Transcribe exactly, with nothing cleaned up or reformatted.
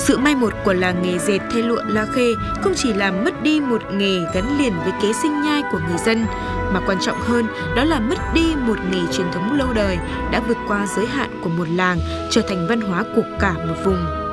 Sự mai một của làng nghề dệt thêu lụa La Khê không chỉ làm mất đi một nghề gắn liền với kế sinh nhai của người dân, mà quan trọng hơn đó là mất đi một nghề truyền thống lâu đời đã vượt qua giới hạn của một làng, trở thành văn hóa của cả một vùng.